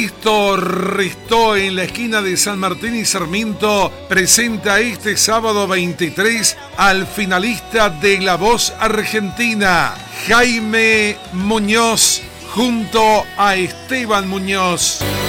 Restó en la esquina de San Martín y Sarmiento presenta este sábado 23 al finalista de La Voz Argentina, Jaime Muñoz, junto a Esteban Muñoz.